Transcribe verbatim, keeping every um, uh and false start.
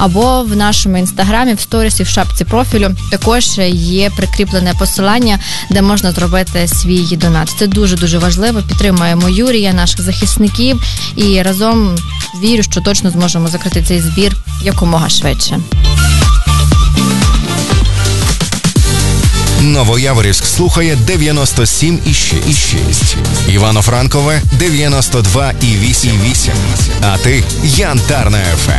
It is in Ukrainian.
або в нашому інстаграмі, в сторісі, в шапці профілю також є прикріплене посилання, де можна зробити свій донат. Це дуже-дуже важливо. Підтримуємо Юрія, наших захисників, і разом вірю, що точно зможемо закрити цей збір якомога швидше. Новояворівськ слухає дев'яносто сім і шість. Івано-Франкове дев'яносто два і вісім. А ти Янтарна еф ем.